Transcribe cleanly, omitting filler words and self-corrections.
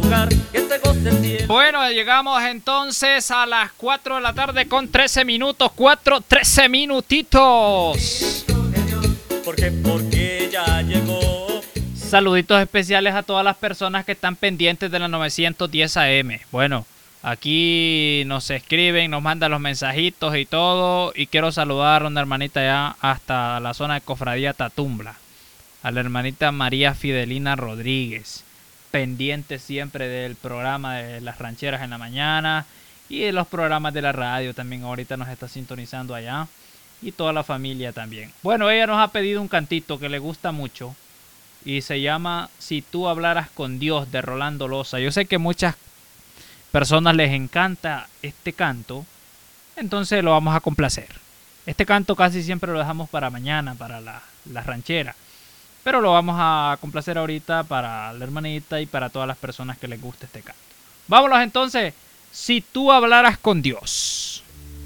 lugar que se goce el cielo. Bueno, llegamos entonces a las 4 de la tarde con 13 minutos. 13 minutitos. Porque ya llegó. Saluditos especiales a todas las personas que están pendientes de la 910 AM. Bueno, aquí nos escriben, nos mandan los mensajitos y todo. Y quiero saludar a una hermanita ya hasta la zona de Cofradía Tatumbla. A la hermanita María Fidelina Rodríguez. Pendiente siempre del programa de las rancheras en la mañana. Y de los programas de la radio también ahorita nos está sintonizando allá. Y toda la familia también. Bueno, ella nos ha pedido un cantito que le gusta mucho. Y se llama Si tú hablaras con Dios, de Rolando Loza. Yo sé que muchas personas les encanta este canto, entonces lo vamos a complacer. Este canto casi siempre lo dejamos para mañana, para la ranchera. Pero lo vamos a complacer ahorita para la hermanita y para todas las personas que les guste este canto. Vámonos entonces, Si tú hablaras con Dios.